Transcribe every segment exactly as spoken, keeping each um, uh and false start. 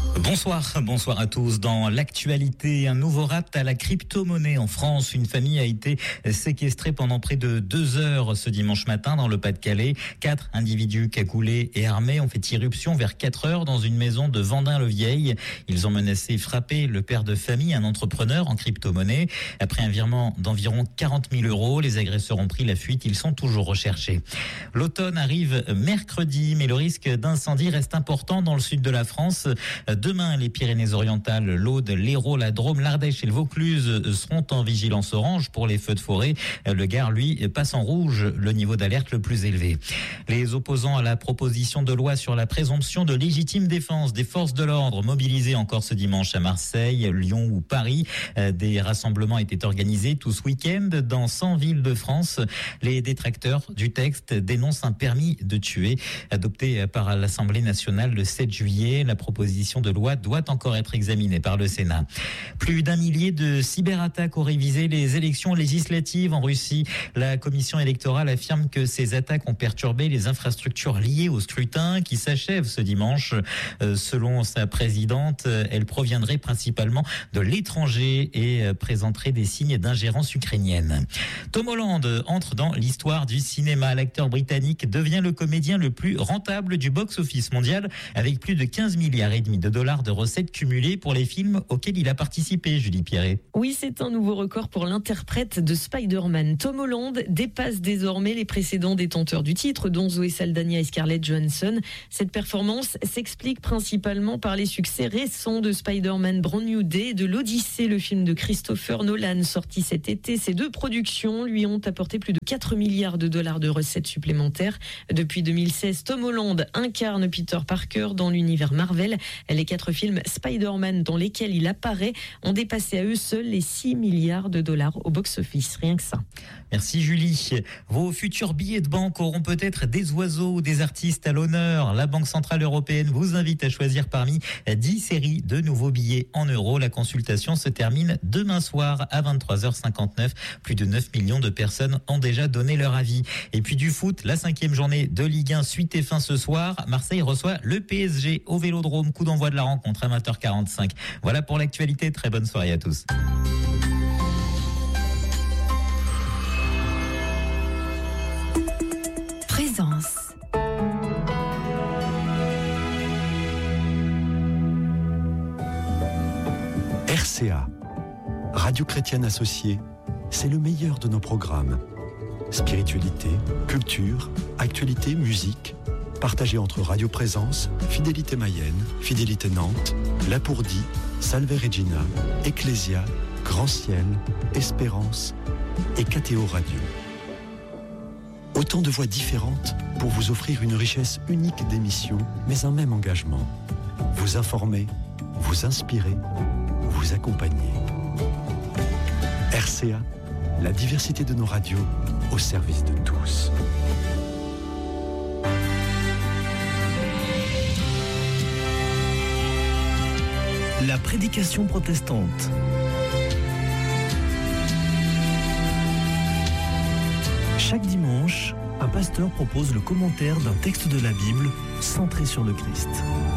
Bonsoir, bonsoir à tous. Dans l'actualité, un nouveau rapt à la crypto-monnaie en France. Une famille a été séquestrée pendant près de deux heures ce dimanche matin dans le Pas-de-Calais. Quatre individus cagoulés et armés ont fait irruption vers quatre heures dans une maison de Vendin-le-Vieil. Ils ont menacé et frappé le père de famille, un entrepreneur en crypto-monnaie. Après un virement d'environ quarante mille euros, les agresseurs ont pris la fuite. Ils sont toujours recherchés. L'automne arrive mercredi, mais le risque d'incendie reste important dans le sud de la France. Demain, les Pyrénées-Orientales, l'Aude, l'Hérault, la Drôme, l'Ardèche et le Vaucluse seront en vigilance orange pour les feux de forêt. Le Gard, lui, passe en rouge, le niveau d'alerte le plus élevé. Les opposants à la proposition de loi sur la présomption de légitime défense des forces de l'ordre mobilisées encore ce dimanche à Marseille, Lyon ou Paris. Des rassemblements étaient organisés tout ce week-end dans cent villes de France. Les détracteurs du texte dénoncent un permis de tuer adopté par l'Assemblée nationale le sept juillet. La proposition de loi doit encore être examinée par le Sénat. Plus d'un millier de cyberattaques auraient visé les élections législatives en Russie. La commission électorale affirme que ces attaques ont perturbé les infrastructures liées au scrutin qui s'achève ce dimanche. Euh, selon sa présidente, elle proviendrait principalement de l'étranger et présenterait des signes d'ingérence ukrainienne. Tom Holland entre dans l'histoire du cinéma. L'acteur britannique devient le comédien le plus rentable du box-office mondial avec plus de quinze milliards et demi de dollars de recettes cumulées pour les films auxquels il a participé, Julie Pierret. Oui, c'est un nouveau record pour l'interprète de Spider-Man. Tom Holland dépasse désormais les précédents détenteurs du titre, dont Zoé Saldana et Scarlett Johansson. Cette performance s'explique principalement par les succès récents de Spider-Man Brand New Day et de l'Odyssée, le film de Christopher Nolan sorti cet été. Ces deux productions lui ont apporté plus de quatre milliards de dollars de recettes supplémentaires. Depuis deux mille seize, Tom Holland incarne Peter Parker dans l'univers Marvel. Les quatre films Spider-Man dans lesquels il apparaît ont dépassé à eux seuls les six milliards de dollars au box-office. Rien que ça. Merci Julie. Vos futurs billets de banque auront peut-être des oiseaux ou des artistes à l'honneur. La Banque Centrale Européenne vous invite à choisir parmi dix séries de nouveaux billets en euros. La consultation se termine demain soir à vingt-trois heures cinquante-neuf. Plus de neuf millions de personnes ont déjà donné leur avis. Et puis du foot, la cinquième journée de Ligue un suite et fin ce soir. Marseille reçoit le P S G au Vélodrome. Coup d'envoi de la rencontre à vingt heures quarante-cinq. Voilà pour l'actualité. Très bonne soirée à tous. Présence. R C A, Radio Chrétienne Associée, c'est le meilleur de nos programmes. Spiritualité, culture, actualité, musique, partagé entre Radio Présence, Fidélité Mayenne, Fidélité Nantes, Lapourdie, Salve Regina, Ecclésia, Grand Ciel, Espérance et K T O Radio. Autant de voix différentes pour vous offrir une richesse unique d'émissions, mais un même engagement. Vous informer, vous inspirer, vous accompagner. R C A, la diversité de nos radios au service de tous. La prédication protestante. Chaque dimanche, un pasteur propose le commentaire d'un texte de la Bible centré sur le Christ.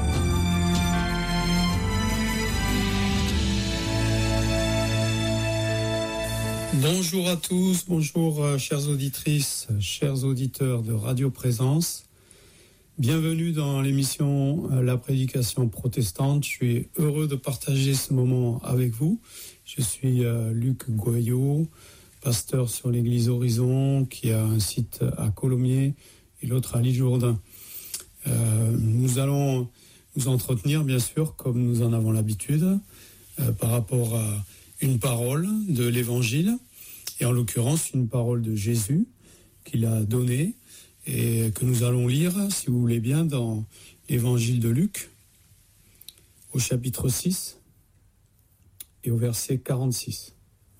Bonjour à tous, bonjour euh, chères auditrices, chers auditeurs de Radio Présence. Bienvenue dans l'émission euh, La prédication protestante. Je suis heureux de partager ce moment avec vous. Je suis euh, Luc Goyot, pasteur sur l'église Horizon, qui a un site à Colomiers et l'autre à L'Isle-Jourdain. Euh, nous allons nous entretenir, bien sûr, comme nous en avons l'habitude, euh, par rapport à une parole de l'Évangile, et en l'occurrence une parole de Jésus qu'il a donnée et que nous allons lire, si vous voulez bien, dans l'Évangile de Luc, au chapitre six et au verset quarante-six.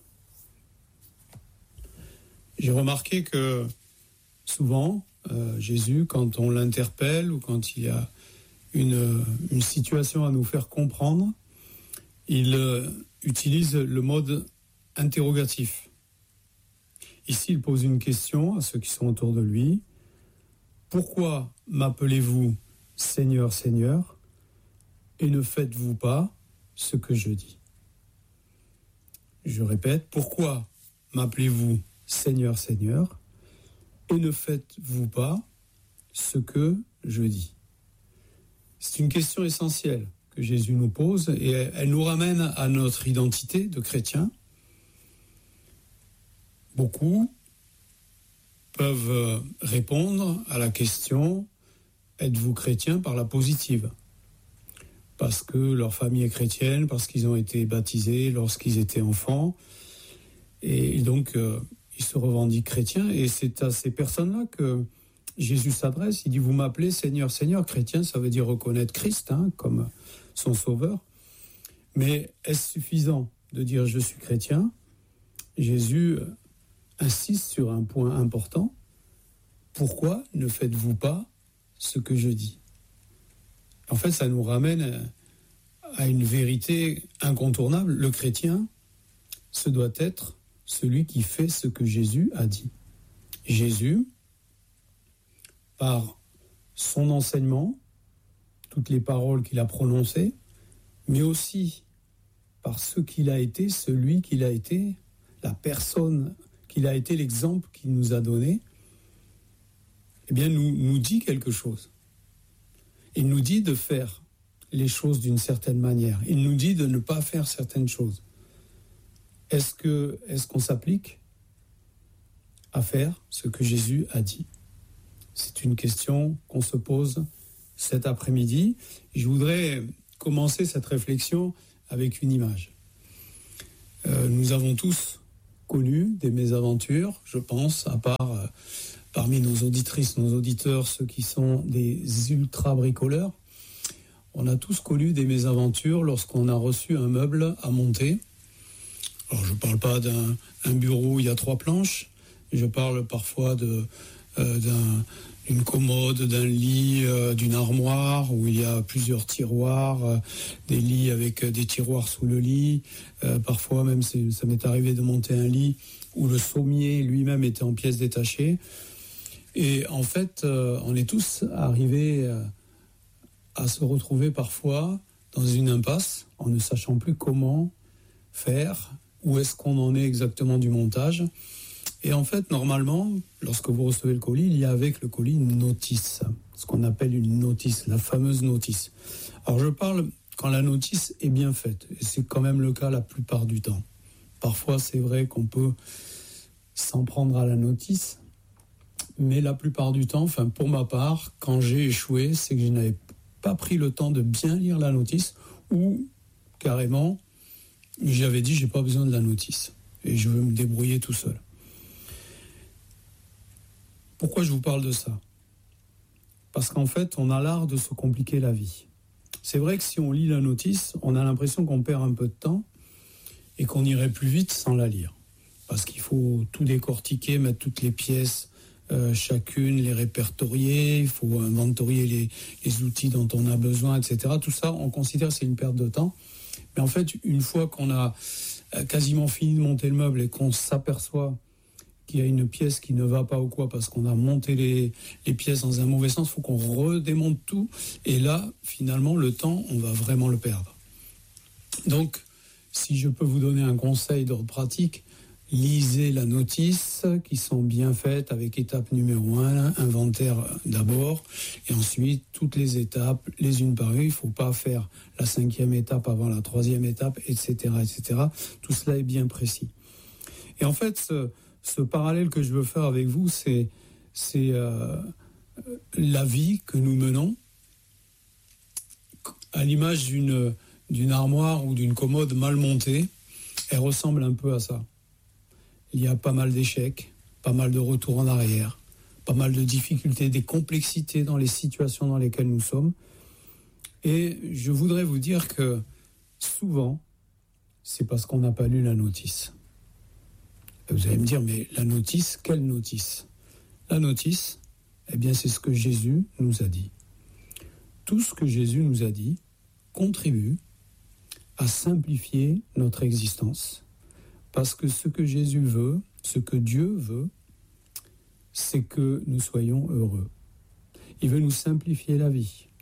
J'ai remarqué que souvent, euh, Jésus, quand on l'interpelle ou quand il y a une, une situation à nous faire comprendre, il euh, utilise le mode interrogatif. Ici, il pose une question à ceux qui sont autour de lui. Pourquoi m'appelez-vous Seigneur, Seigneur, et ne faites-vous pas ce que je dis. Je répète, pourquoi m'appelez-vous Seigneur, Seigneur, et ne faites-vous pas ce que je dis? C'est une question essentielle que Jésus nous pose et elle nous ramène à notre identité de chrétien. Beaucoup peuvent répondre à la question « Êtes-vous chrétien ?» par la positive. Parce que leur famille est chrétienne, parce qu'ils ont été baptisés lorsqu'ils étaient enfants. Et donc, euh, ils se revendiquent chrétiens. Et c'est à ces personnes-là que Jésus s'adresse. Il dit « Vous m'appelez Seigneur, Seigneur ». Chrétien, ça veut dire reconnaître Christ hein, comme son sauveur. Mais est-ce suffisant de dire « Je suis chrétien » Jésus insiste sur un point important. Pourquoi ne faites-vous pas ce que je dis? En fait, ça nous ramène à une vérité incontournable. Le chrétien, ce doit être celui qui fait ce que Jésus a dit. Jésus, par son enseignement, toutes les paroles qu'il a prononcées, mais aussi par ce qu'il a été, celui qu'il a été, la personne qu'il a été, l'exemple qu'il nous a donné, eh bien, nous, nous dit quelque chose. Il nous dit de faire les choses d'une certaine manière. Il nous dit de ne pas faire certaines choses. Est-ce que, est-ce qu'on s'applique à faire ce que Jésus a dit? C'est une question qu'on se pose cet après-midi. Je voudrais commencer cette réflexion avec une image. Euh, nous avons tous connu des mésaventures, je pense, à part euh, parmi nos auditrices, nos auditeurs, ceux qui sont des ultra-bricoleurs. On a tous connu des mésaventures lorsqu'on a reçu un meuble à monter. Alors, je ne parle pas d'un un bureau où il y a trois planches, je parle parfois de, euh, d'un, d'une commode, d'un lit, euh, d'une armoire où il y a plusieurs tiroirs, euh, des lits avec des tiroirs sous le lit. Euh, parfois même, c'est, ça m'est arrivé de monter un lit où le sommier lui-même était en pièces détachées. Et en fait, euh, on est tous arrivés euh, à se retrouver parfois dans une impasse en ne sachant plus comment faire, où est-ce qu'on en est exactement du montage. Et en fait, normalement, lorsque vous recevez le colis, il y a avec le colis une notice, ce qu'on appelle une notice, la fameuse notice. Alors je parle quand la notice est bien faite, et c'est quand même le cas la plupart du temps. Parfois, c'est vrai qu'on peut s'en prendre à la notice, mais la plupart du temps, enfin pour ma part, quand j'ai échoué, c'est que je n'avais pas pris le temps de bien lire la notice, ou carrément, j'avais dit j'ai pas besoin de la notice, et je veux me débrouiller tout seul. Pourquoi je vous parle de ça? Parce qu'en fait, on a l'art de se compliquer la vie. C'est vrai que si on lit la notice, on a l'impression qu'on perd un peu de temps et qu'on irait plus vite sans la lire. Parce qu'il faut tout décortiquer, mettre toutes les pièces, euh, chacune, les répertorier, il faut inventorier les, les outils dont on a besoin, et cetera. Tout ça, on considère que c'est une perte de temps. Mais en fait, une fois qu'on a quasiment fini de monter le meuble et qu'on s'aperçoit qu'il y a une pièce qui ne va pas ou quoi parce qu'on a monté les, les pièces dans un mauvais sens, il faut qu'on redémonte tout. Et là, finalement, le temps, on va vraiment le perdre. Donc, si je peux vous donner un conseil d'ordre pratique, lisez la notice, qui sont bien faites avec étape numéro un, inventaire d'abord, et ensuite toutes les étapes, les unes par une. Il ne faut pas faire la cinquième étape avant la troisième étape, et cetera, et cetera. Tout cela est bien précis. Et en fait, ce, ce parallèle que je veux faire avec vous, c'est, c'est euh, la vie que nous menons, à l'image d'une, d'une armoire ou d'une commode mal montée. Elle ressemble un peu à ça. Il y a pas mal d'échecs, pas mal de retours en arrière, pas mal de difficultés, des complexités dans les situations dans lesquelles nous sommes. Et je voudrais vous dire que souvent, c'est parce qu'on n'a pas lu la notice. Et vous allez me dire, mais la notice, quelle notice? La notice, eh bien, c'est ce que Jésus nous a dit. Tout ce que Jésus nous a dit contribue à simplifier notre existence. Parce que ce que Jésus veut, ce que Dieu veut, c'est que nous soyons heureux. Il veut nous simplifier la vie.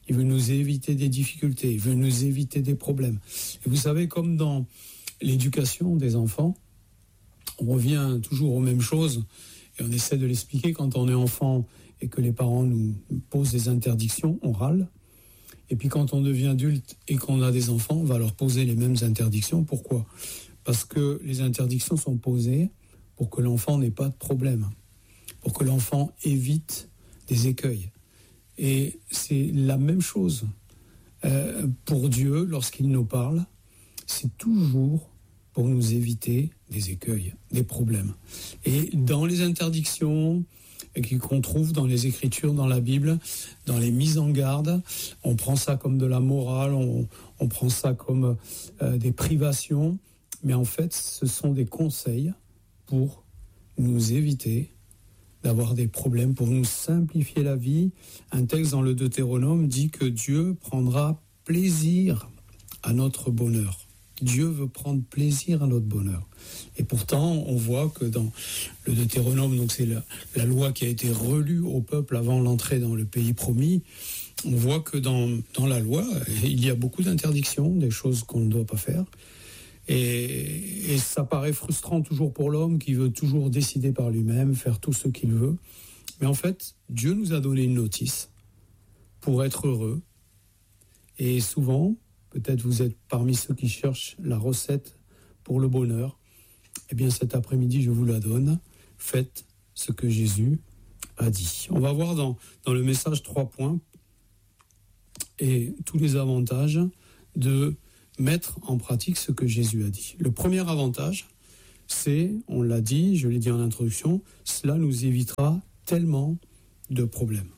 Il veut nous éviter des difficultés, il veut nous éviter des problèmes. Et vous savez, comme dans l'éducation des enfants, on revient toujours aux mêmes choses et on essaie de l'expliquer. Quand on est enfant et que les parents nous posent des interdictions, on râle. Et puis quand on devient adulte et qu'on a des enfants, on va leur poser les mêmes interdictions. Pourquoi ? Parce que les interdictions sont posées pour que l'enfant n'ait pas de problème, pour que l'enfant évite des écueils. Et c'est la même chose euh, pour Dieu lorsqu'il nous parle. C'est toujours pour nous éviter des écueils, des problèmes. Et dans les interdictions qu'on trouve dans les Écritures, dans la Bible, dans les mises en garde, on prend ça comme de la morale, on, on prend ça comme euh, des privations, mais en fait, ce sont des conseils pour nous éviter d'avoir des problèmes, pour nous simplifier la vie. Un texte dans le Deutéronome dit que Dieu prendra plaisir à notre bonheur. Dieu veut prendre plaisir à notre bonheur. Et pourtant, on voit que dans le Deutéronome, donc c'est la, la loi qui a été relue au peuple avant l'entrée dans le pays promis, on voit que dans, dans la loi, il y a beaucoup d'interdictions, des choses qu'on ne doit pas faire. Et, et ça paraît frustrant toujours pour l'homme qui veut toujours décider par lui-même, faire tout ce qu'il veut. Mais en fait, Dieu nous a donné une notice pour être heureux. Et souvent, peut-être vous êtes parmi ceux qui cherchent la recette pour le bonheur. Eh bien, cet après-midi, je vous la donne. Faites ce que Jésus a dit. On va voir dans, dans le message trois points et tous les avantages de mettre en pratique ce que Jésus a dit. Le premier avantage, c'est, on l'a dit, je l'ai dit en introduction, cela nous évitera tellement de problèmes.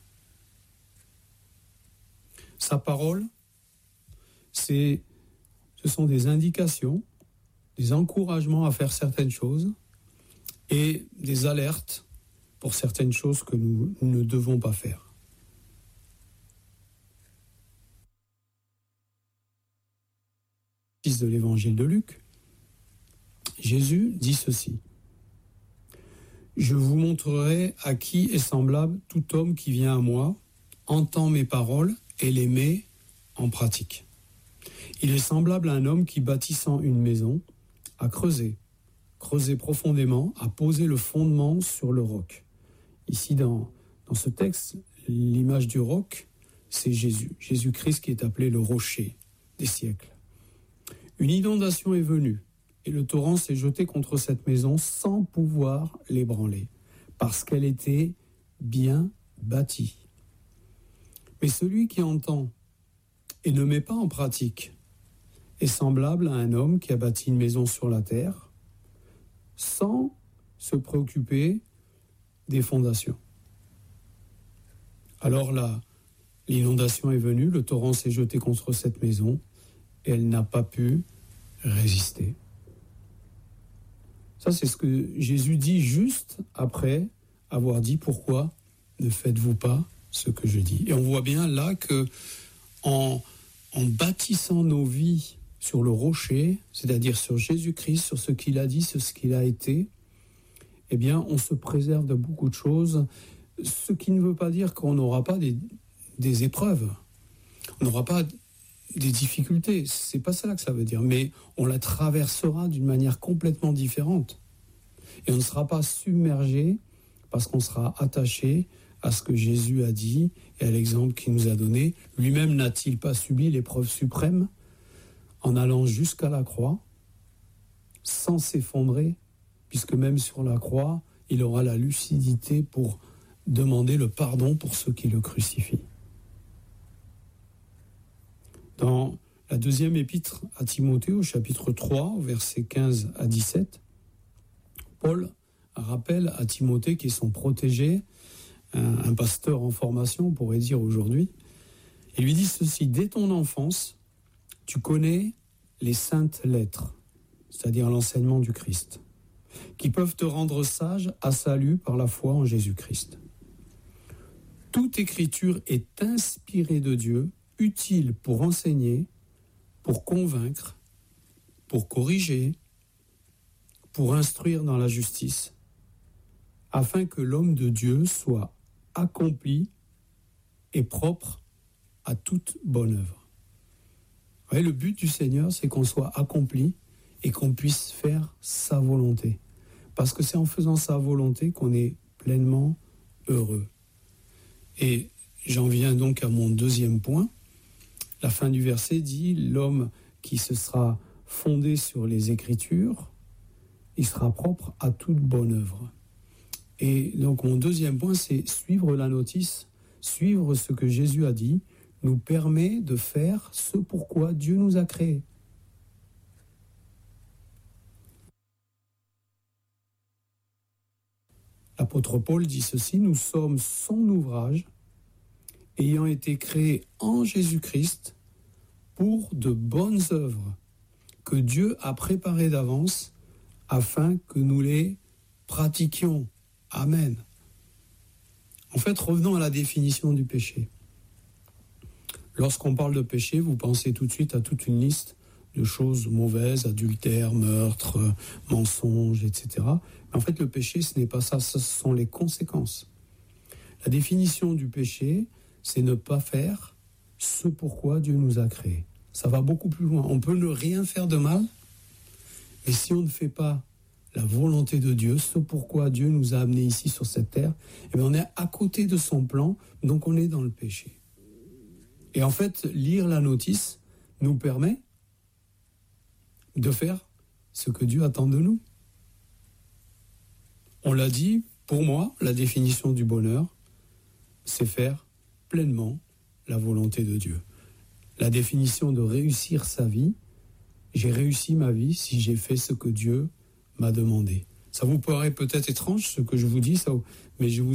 Sa parole, c'est, ce sont des indications, des encouragements à faire certaines choses et des alertes pour certaines choses que nous ne devons pas faire. De l'évangile de Luc, Jésus dit ceci: je vous montrerai à qui est semblable tout homme qui vient à moi, entend mes paroles et les met en pratique. Il est semblable à un homme qui, bâtissant une maison, a creusé, creusé profondément, a posé le fondement sur le roc. Ici, dans, dans ce texte, l'image du roc, c'est Jésus, Jésus-Christ qui est appelé le rocher des siècles. Une inondation est venue et le torrent s'est jeté contre cette maison sans pouvoir l'ébranler, parce qu'elle était bien bâtie. Mais celui qui entend et ne met pas en pratique est semblable à un homme qui a bâti une maison sur la terre sans se préoccuper des fondations. Alors là, l'inondation est venue, le torrent s'est jeté contre cette maison, et elle n'a pas pu résister. Ça, c'est ce que Jésus dit juste après avoir dit « Pourquoi ne faites-vous pas ce que je dis ?» Et on voit bien là que en, en bâtissant nos vies sur le rocher, c'est-à-dire sur Jésus-Christ, sur ce qu'il a dit, sur ce qu'il a été, eh bien, on se préserve de beaucoup de choses, ce qui ne veut pas dire qu'on n'aura pas des, des épreuves. On n'aura pas des difficultés, c'est pas ça que ça veut dire, mais on la traversera d'une manière complètement différente. Et on ne sera pas submergé parce qu'on sera attaché à ce que Jésus a dit et à l'exemple qu'il nous a donné. Lui-même n'a-t-il pas subi l'épreuve suprême en allant jusqu'à la croix sans s'effondrer, puisque même sur la croix, il aura la lucidité pour demander le pardon pour ceux qui le crucifient. Dans la deuxième épître à Timothée, au chapitre trois, versets quinze à dix-sept, Paul rappelle à Timothée, qui est son protégé, un, un pasteur en formation, on pourrait dire aujourd'hui, il lui dit ceci: dès ton enfance, tu connais les saintes lettres, c'est-à-dire l'enseignement du Christ, qui peuvent te rendre sage à salut par la foi en Jésus-Christ. Toute écriture est inspirée de Dieu, utile pour enseigner, pour convaincre, pour corriger, pour instruire dans la justice, afin que l'homme de Dieu soit accompli et propre à toute bonne œuvre. Vous voyez, le but du Seigneur, c'est qu'on soit accompli et qu'on puisse faire sa volonté. Parce que c'est en faisant sa volonté qu'on est pleinement heureux. Et j'en viens donc à mon deuxième point. La fin du verset dit, l'homme qui se sera fondé sur les Écritures, il sera propre à toute bonne œuvre. Et donc mon deuxième point, c'est suivre la notice, suivre ce que Jésus a dit, nous permet de faire ce pourquoi Dieu nous a créés. L'apôtre Paul dit ceci, nous sommes son ouvrage, ayant été créés en Jésus-Christ pour de bonnes œuvres que Dieu a préparées d'avance afin que nous les pratiquions. Amen. En fait, revenons à la définition du péché. Lorsqu'on parle de péché, vous pensez tout de suite à toute une liste de choses mauvaises, adultère, meurtre, mensonge, et cetera. Mais en fait, le péché, ce n'est pas ça, ce sont les conséquences. La définition du péché, c'est ne pas faire ce pourquoi Dieu nous a créés. Ça va beaucoup plus loin. On peut ne rien faire de mal, mais si on ne fait pas la volonté de Dieu, ce pourquoi Dieu nous a amenés ici sur cette terre, eh bien on est à côté de son plan, donc on est dans le péché. Et en fait, lire la notice nous permet de faire ce que Dieu attend de nous. On l'a dit, pour moi, la définition du bonheur, c'est faire pleinement la volonté de Dieu. La définition de réussir sa vie, j'ai réussi ma vie si j'ai fait ce que Dieu m'a demandé. Ça vous paraît peut-être étrange ce que je vous dis, ça, mais je vous